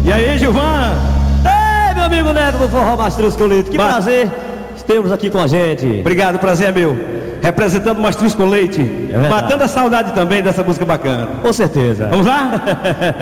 E aí, Gilvan? Ei, meu amigo Neto do Forró Mastruz Leite, que prazer temos aqui com a gente. Obrigado, prazer é meu. Representando o Mastruz com Leite, verdade. matando a saudade também dessa música bacana. Com certeza. Vamos lá?